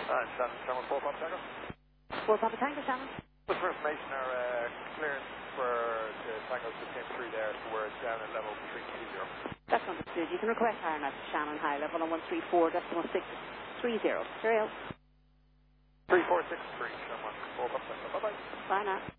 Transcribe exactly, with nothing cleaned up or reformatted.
Uh, Shannon, Shannon, four Papa Tango. four Papa Tango, Shannon. Just for information, our uh, clearance for the Tango just came through there, so we're down at level three two zero. That's understood. You can request higher message, Shannon, high level on one three four decimal six three zero. Cheerio. three four six three, Shannon, four Papa Tango. Bye-bye. Bye now.